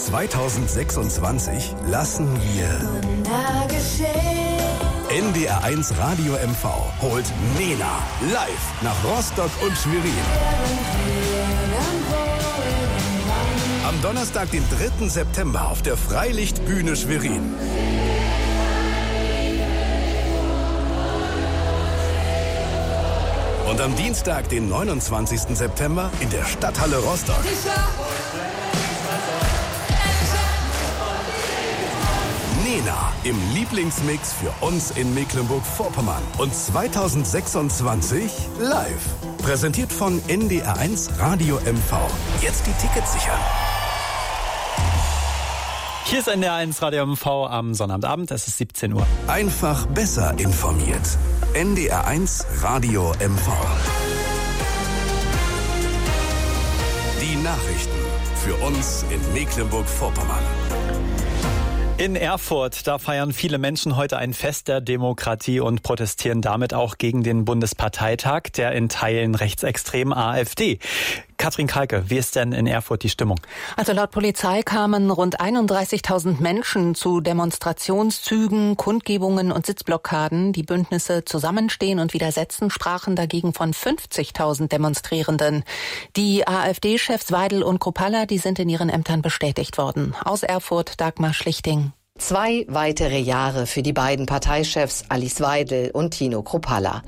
2026 lassen wir NDR1 Radio MV holt Nena live nach Rostock und Schwerin. Am Donnerstag, den 3. September auf der Freilichtbühne Schwerin. Und am Dienstag, den 29. September in der Stadthalle Rostock. Nena im Lieblingsmix für uns in Mecklenburg-Vorpommern. Und 2026 live. Präsentiert von NDR1 Radio MV. Jetzt die Tickets sichern. Hier ist NDR1 Radio MV am Sonnabendabend. Es ist 17 Uhr. Einfach besser informiert. NDR1 Radio MV. Die Nachrichten für uns in Mecklenburg-Vorpommern. In Erfurt, da feiern viele Menschen heute ein Fest der Demokratie und protestieren damit auch gegen den Bundesparteitag der in Teilen rechtsextremen AfD. Katrin Kalke, wie ist denn in Erfurt die Stimmung? Also laut Polizei kamen rund 31.000 Menschen zu Demonstrationszügen, Kundgebungen und Sitzblockaden. Die Bündnisse Zusammenstehen und Widersetzen sprachen dagegen von 50.000 Demonstrierenden. Die AfD-Chefs Weidel und Kruppalla, die sind in ihren Ämtern bestätigt worden. Aus Erfurt, Dagmar Schlichting. 2 weitere Jahre für die beiden Parteichefs Alice Weidel und Tino Kruppalla.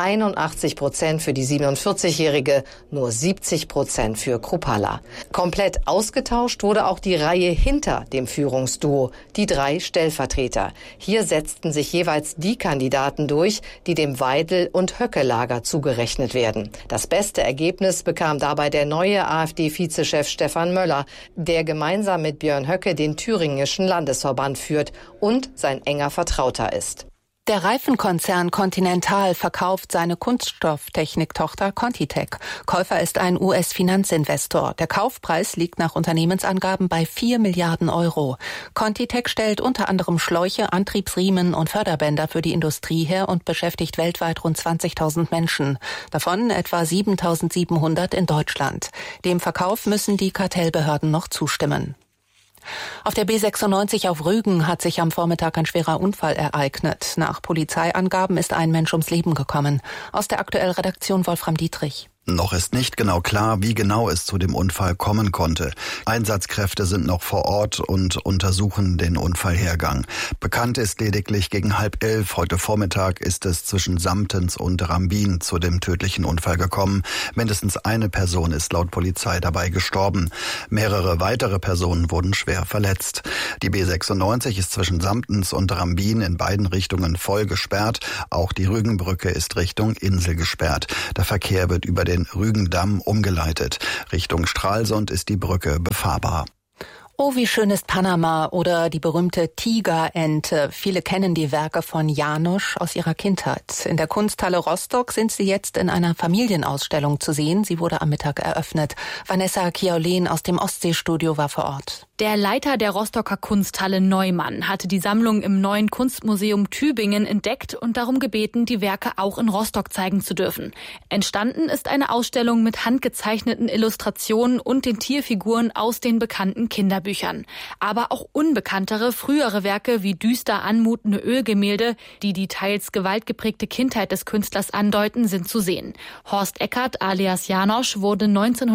81% für die 47-Jährige, nur 70% für Kruppalla. Komplett ausgetauscht wurde auch die Reihe hinter dem Führungsduo, die 3 Stellvertreter. Hier setzten sich jeweils die Kandidaten durch, die dem Weidel- und Höcke-Lager zugerechnet werden. Das beste Ergebnis bekam dabei der neue AfD-Vizechef Stefan Möller, der gemeinsam mit Björn Höcke den thüringischen Landesverband führt und sein enger Vertrauter ist. Der Reifenkonzern Continental verkauft seine Kunststofftechniktochter Contitech. Käufer ist ein US-Finanzinvestor. Der Kaufpreis liegt nach Unternehmensangaben bei 4 Milliarden Euro. Contitech stellt unter anderem Schläuche, Antriebsriemen und Förderbänder für die Industrie her und beschäftigt weltweit rund 20.000 Menschen. Davon etwa 7.700 in Deutschland. Dem Verkauf müssen die Kartellbehörden noch zustimmen. Auf der B96 auf Rügen hat sich am Vormittag ein schwerer Unfall ereignet. Nach Polizeiangaben ist ein Mensch ums Leben gekommen. Aus der Aktuell-Redaktion Wolfram Dietrich. Noch ist nicht genau klar, wie genau es zu dem Unfall kommen konnte. Einsatzkräfte sind noch vor Ort und untersuchen den Unfallhergang. Bekannt ist lediglich, gegen 10:30 heute Vormittag ist es zwischen Samtens und Rambin zu dem tödlichen Unfall gekommen. Mindestens eine Person ist laut Polizei dabei gestorben. Mehrere weitere Personen wurden schwer verletzt. Die B96 ist zwischen Samtens und Rambin in beiden Richtungen voll gesperrt. Auch die Rügenbrücke ist Richtung Insel gesperrt. Der Verkehr wird über den Rügendamm umgeleitet. Richtung Stralsund ist die Brücke befahrbar. Oh, wie schön ist Panama oder die berühmte Tigerente. Viele kennen die Werke von János aus ihrer Kindheit. In der Kunsthalle Rostock sind sie jetzt in einer Familienausstellung zu sehen. Sie wurde am Mittag eröffnet. Vanessa Kiolen aus dem Ostseestudio war vor Ort. Der Leiter der Rostocker Kunsthalle Neumann hatte die Sammlung im neuen Kunstmuseum Tübingen entdeckt und darum gebeten, die Werke auch in Rostock zeigen zu dürfen. Entstanden ist eine Ausstellung mit handgezeichneten Illustrationen und den Tierfiguren aus den bekannten Kinderbüchern. Aber auch unbekanntere, frühere Werke wie düster anmutende Ölgemälde, die die teils gewaltgeprägte Kindheit des Künstlers andeuten, sind zu sehen. Horst Eckert alias János wurde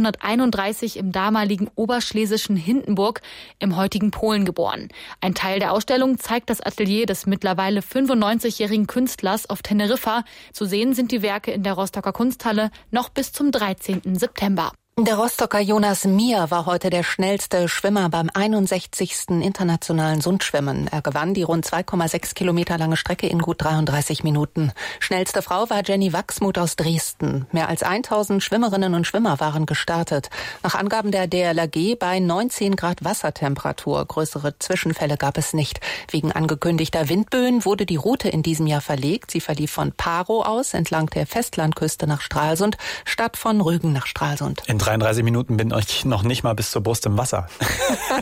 1931 im damaligen oberschlesischen Hindenburg im heutigen Polen geboren. Ein Teil der Ausstellung zeigt das Atelier des mittlerweile 95-jährigen Künstlers auf Teneriffa. Zu sehen sind die Werke in der Rostocker Kunsthalle noch bis zum 13. September. Der Rostocker Jonas Mir war heute der schnellste Schwimmer beim 61. Internationalen Sundschwimmen. Er gewann die rund 2,6 Kilometer lange Strecke in gut 33 Minuten. Schnellste Frau war Jenny Wachsmuth aus Dresden. Mehr als 1000 Schwimmerinnen und Schwimmer waren gestartet. Nach Angaben der DLRG bei 19 Grad Wassertemperatur. Größere Zwischenfälle gab es nicht. Wegen angekündigter Windböen wurde die Route in diesem Jahr verlegt. Sie verlief von Paro aus entlang der Festlandküste nach Stralsund, statt von Rügen nach Stralsund. In 33 Minuten bin ich noch nicht mal bis zur Brust im Wasser.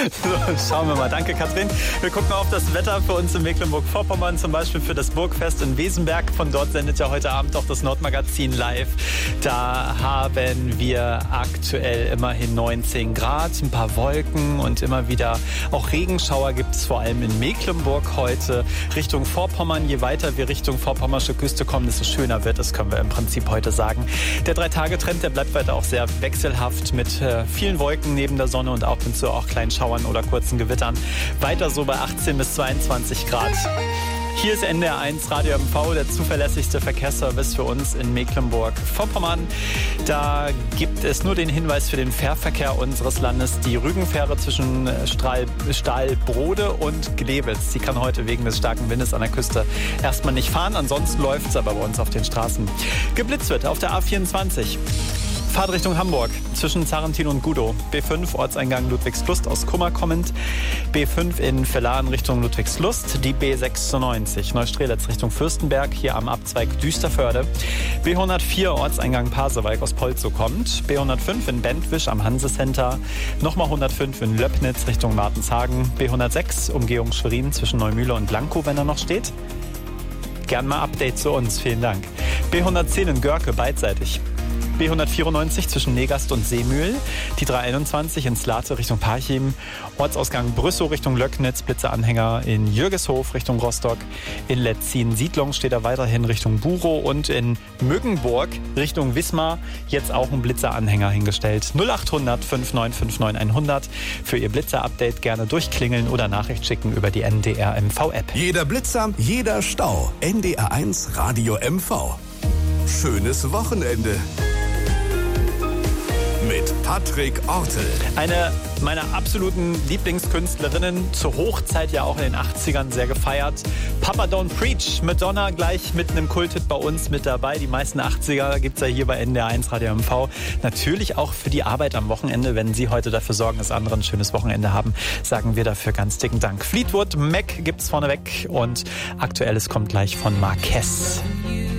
So, schauen wir mal. Danke, Katrin. Wir gucken auf das Wetter für uns in Mecklenburg-Vorpommern, zum Beispiel für das Burgfest in Wesenberg. Von dort sendet ja heute Abend auch das Nordmagazin live. Da haben wir aktuell immerhin 19 Grad, ein paar Wolken und immer wieder auch Regenschauer gibt es vor allem in Mecklenburg heute. Richtung Vorpommern, je weiter wir Richtung vorpommersche Küste kommen, desto schöner wird es, können wir im Prinzip heute sagen. Der 3-Tage-Trend, der bleibt weiter auch sehr wechselhaft mit vielen Wolken neben der Sonne und ab und zu auch kleinen Schauern oder kurzen Gewittern. Weiter so bei 18 bis 22 Grad. Hier ist NDR 1 Radio MV, der zuverlässigste Verkehrsservice für uns in Mecklenburg-Vorpommern. Da gibt es nur den Hinweis für den Fährverkehr unseres Landes. Die Rügenfähre zwischen Stahlbrode und Glewitz. Die kann heute wegen des starken Windes an der Küste erstmal nicht fahren. Ansonsten läuft es aber bei uns auf den Straßen. Geblitzt wird auf der A24. Fahrtrichtung Hamburg zwischen Zarentin und Gudow. B5 Ortseingang Ludwigslust aus Kummer kommend. B5 in Villaren Richtung Ludwigslust. Die B96 Neustrelitz Richtung Fürstenberg hier am Abzweig Düsterförde. B104 Ortseingang Pasewalk aus Polzow kommt. B105 in Bentwisch am Hansecenter. Nochmal 105 in Löppnitz Richtung Martenshagen. B106 Umgehung Schwerin zwischen Neumühle und Blankow, wenn er noch steht. Gern mal Update zu uns, vielen Dank. B110 in Görke beidseitig. B194 zwischen Negast und Seemühl, die 321 in Slate Richtung Parchim, Ortsausgang Brüssow Richtung Löcknitz, Blitzeranhänger in Jürgeshof Richtung Rostock, in Letzin-Siedlung steht er weiterhin Richtung Burow und in Müggenburg Richtung Wismar jetzt auch ein Blitzeranhänger hingestellt. 0800 5959 100 für Ihr Blitzer-Update gerne durchklingeln oder Nachricht schicken über die NDR MV-App. Jeder Blitzer, jeder Stau. NDR 1 Radio MV. Schönes Wochenende. Mit Patrick Ortel. Eine meiner absoluten Lieblingskünstlerinnen, zur Hochzeit ja auch in den 80ern sehr gefeiert. Papa Don't Preach, Madonna gleich mit einem Kulthit bei uns mit dabei. Die meisten 80er gibt es ja hier bei NDR 1 Radio MV. Natürlich auch für die Arbeit am Wochenende. Wenn Sie heute dafür sorgen, dass andere ein schönes Wochenende haben, sagen wir dafür ganz dicken Dank. Fleetwood Mac gibt's vorneweg und Aktuelles kommt gleich von Marquez.